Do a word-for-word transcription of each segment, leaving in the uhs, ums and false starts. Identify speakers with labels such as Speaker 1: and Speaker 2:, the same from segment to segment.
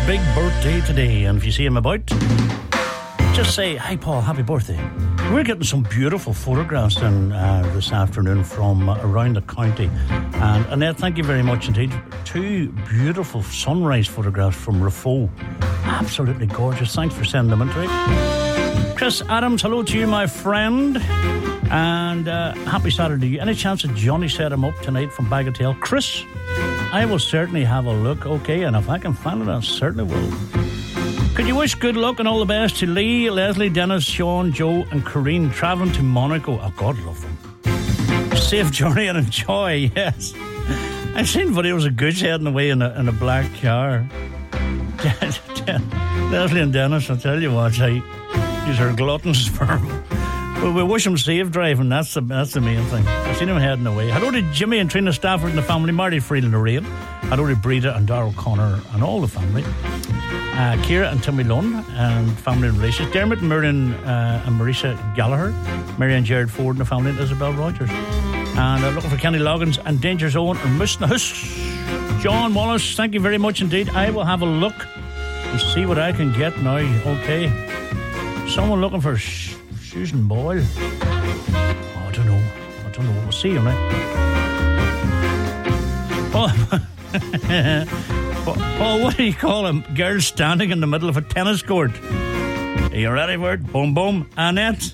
Speaker 1: big birthday today, and if you see him about, just say, "Hi Paul, happy birthday." We're getting some beautiful photographs in uh, this afternoon from uh, around the county, and Annette, thank you very much indeed. Two beautiful sunrise photographs from Rafo, absolutely gorgeous. Thanks for sending them in today. Chris Adams, hello to you, my friend, and uh, happy Saturday. Any chance that Johnny set him up tonight from Bagatelle? Chris, I will certainly have a look, okay, and if I can find it, I certainly will. Could you wish good luck and all the best to Lee, Leslie, Dennis, Sean, Joe and Corrine travelling to Monaco? Oh, God love them. Safe journey and enjoy, yes. I've seen videos of Gooch heading away in a, in a black car. Leslie and Dennis, I'll tell you what, I, these are gluttons for them. Well, we wish them safe driving, that's the, that's the main thing. I've seen them heading away. Hello to Jimmy and Trina Stafford and the family, Marty, Friel and Lorraine. Hello to Breda and Darryl Connor and all the family. Uh, Ciara and Timmy Lunn and family and relations. Dermot, Miriam uh, and Marisa Gallagher. Mary and Jared Ford and the family and Isabel Rogers. And uh, looking for Kenny Loggins and Danger Zone and Miss Nahus. John Wallace, thank you very much indeed. I will have a look and see what I can get now. Okay. Someone looking for Sh- Susan Boyle. Oh, I don't know. I don't know. We'll see you, mate. Oh. Paul, what do you call a girl standing in the middle of a tennis court? Are you ready for it? Boom, boom, Annette.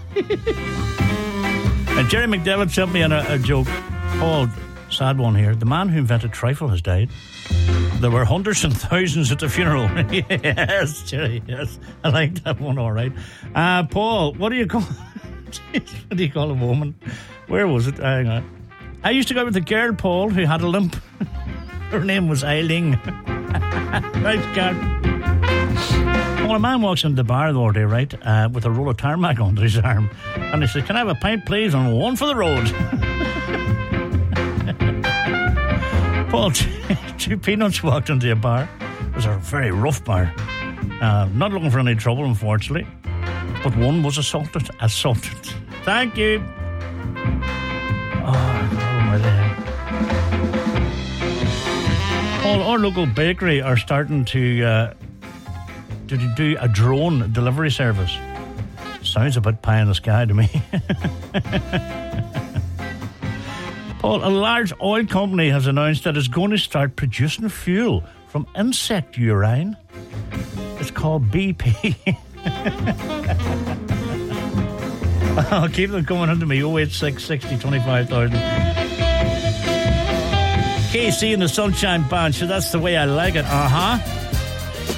Speaker 1: And Jerry McDevitt sent me in a, a joke. Paul, sad one here. The man who invented trifle has died. There were hundreds and thousands at the funeral. Yes, Jerry, yes. I like that one, all right. Uh, Paul, what do you call... what do you call a woman? Where was it? Hang on. I used to go with a girl, Paul, who had a limp. Her name was Eileen. Right, God. Well, a man walks into the bar the other day, right, uh, with a roll of tarmac under his arm. And he says, "Can I have a pint, please? And one for the road." Paul, two peanuts walked into a bar. It was a very rough bar. Uh, not looking for any trouble, unfortunately. But one was assaulted. Assaulted. Thank you. Oh, oh my God. Well, our local bakery are starting to, uh, to do a drone delivery service. Sounds a bit pie in the sky to me. Paul, a large oil company has announced that it's going to start producing fuel from insect urine. It's called B P. I'll keep them coming into me. oh eight six, sixty, twenty-five thousand. K C and the Sunshine Band, so that's the way I like it. Uh-huh.